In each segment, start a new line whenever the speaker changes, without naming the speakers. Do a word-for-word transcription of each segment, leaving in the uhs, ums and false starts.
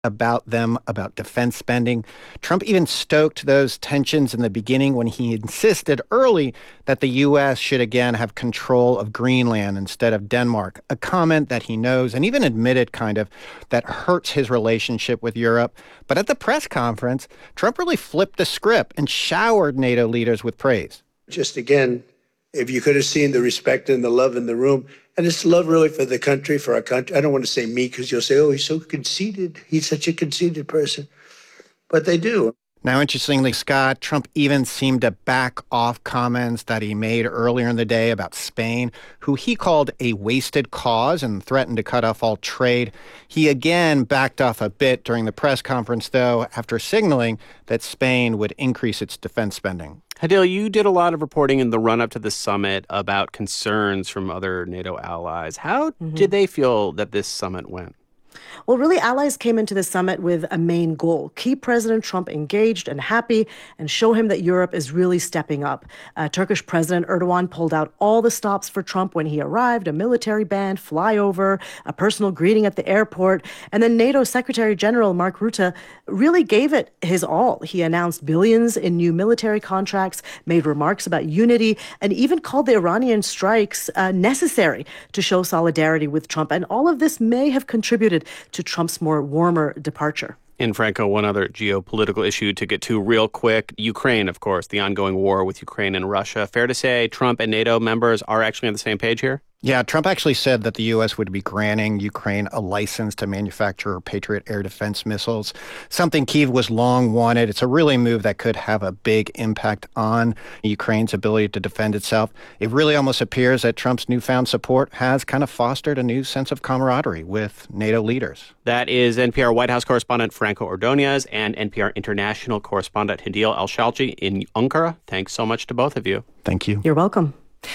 about them, about defense spending. Trump even stoked those tensions in the beginning when he insisted early that the U S should again have control of Greenland instead of Denmark, a comment that he knows and even admitted kind of that hurts his relationship with Europe. But at the press conference, Trump really flipped the script and showered NATO leaders with praise.
Just again, if you could have seen the respect and the love in the room, and it's love really for the country, for our country. I don't want to say me because you'll say, oh, he's so conceited. He's such a conceited person. But they do.
Now, interestingly, Scott, Trump even seemed to back off comments that he made earlier in the day about Spain, who he called a wasted cause and threatened to cut off all trade. He again backed off a bit during the press conference, though, after signaling that Spain would increase its defense spending.
Hadil, you did a lot of reporting in the run-up to the summit about concerns from other NATO allies. How mm-hmm. did they feel that this summit went?
Well, really, allies came into the summit with a main goal: keep President Trump engaged and happy and show him that Europe is really stepping up. Uh, Turkish President Erdogan pulled out all the stops for Trump when he arrived: a military band, flyover, a personal greeting at the airport. And then NATO Secretary General Mark Rutte really gave it his all. He announced billions in new military contracts, made remarks about unity, and even called the Iranian strikes uh, necessary to show solidarity with Trump. And all of this may have contributed to Trump's more warmer departure.
And Franco, one other geopolitical issue to get to real quick. Ukraine, of course, the ongoing war with Ukraine and Russia. Fair to say Trump and NATO members are actually on the same page here?
Yeah, Trump actually said that the U S would be granting Ukraine a license to manufacture Patriot air defense missiles, something Kyiv was long wanted. It's a really move that could have a big impact on Ukraine's ability to defend itself. It really almost appears that Trump's newfound support has kind of fostered a new sense of camaraderie with NATO leaders.
That is N P R White House correspondent Franco Ordonez and N P R international correspondent Hadil Al-Shalchi in Ankara. Thanks so much to both of you.
Thank you.
You're welcome.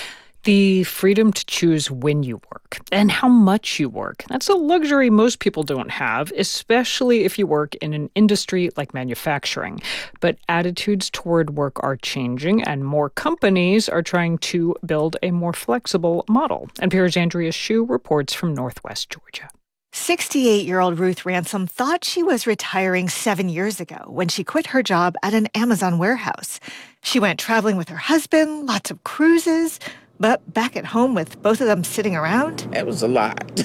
The freedom to choose when you work and how much you work. That's a luxury most people don't have, especially if you work in an industry like manufacturing. But attitudes toward work are changing, and more companies are trying to build a more flexible model. N P R's Andrea Hsu reports from Northwest Georgia.
sixty-eight-year-old Ruth Ransom thought she was retiring seven years ago when she quit her job at an Amazon warehouse. She went traveling with her husband, lots of cruises. But back at home with both of them sitting around,
it was a lot,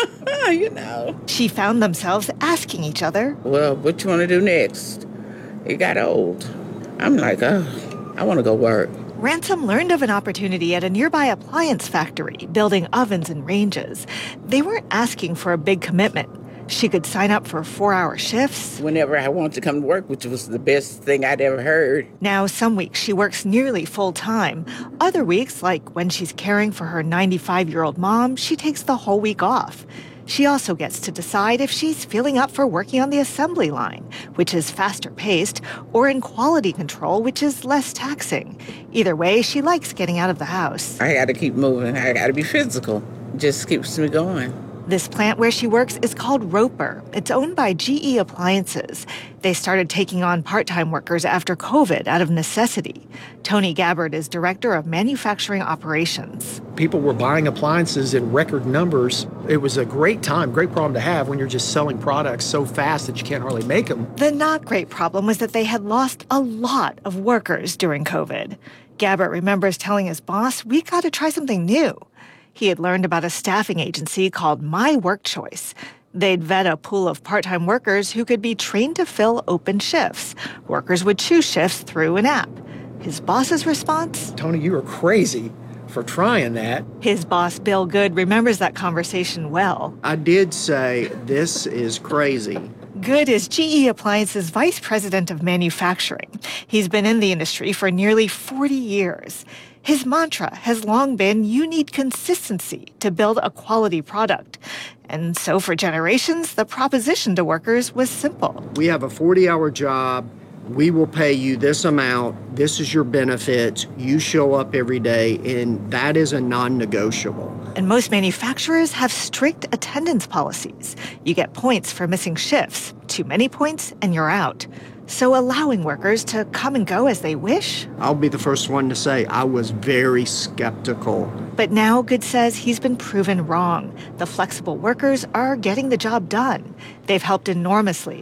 you know.
She found themselves asking each other,
well, what you want to do next? It got old. I'm like, oh, I want to go work.
Ransom learned of an opportunity at a nearby appliance factory, building ovens and ranges. They weren't asking for a big commitment. She could sign up for four-hour shifts
whenever I wanted to come to work, which was the best thing I'd ever heard.
Now, some weeks she works nearly full-time. Other weeks, like when she's caring for her ninety-five-year-old mom, she takes the whole week off. She also gets to decide if she's feeling up for working on the assembly line, which is faster-paced, or in quality control, which is less taxing. Either way, she likes getting out of the house.
I got to keep moving. I got to be physical. It just keeps me going.
This plant where she works is called Roper. It's owned by G E Appliances. They started taking on part-time workers after COVID out of necessity. Tony Gabbard is director of manufacturing operations.
People were buying appliances in record numbers. It was a great time, great problem to have when you're just selling products so fast that you can't hardly make them.
The not great problem was that they had lost a lot of workers during COVID. Gabbard remembers telling his boss, we got to try something new. He had learned about a staffing agency called My Work Choice. They'd vet a pool of part-time workers who could be trained to fill open shifts. Workers would choose shifts through an app. His boss's response?
Tony, you are crazy for trying that.
His boss, Bill Good, remembers that conversation well.
I did say, this is crazy.
Good is G E Appliances Vice President of Manufacturing. He's been in the industry for nearly forty years. His mantra has long been, you need consistency to build a quality product. And so for generations, the proposition to workers was simple.
We have a forty-hour job. We will pay you this amount. This is your benefits. You show up every day, and that is a non-negotiable.
And most manufacturers have strict attendance policies. You get points for missing shifts. Too many points, and you're out. So allowing workers to come and go as they wish?
I'll be the first one to say I was very skeptical.
But now Good says he's been proven wrong. The flexible workers are getting the job done. They've helped enormously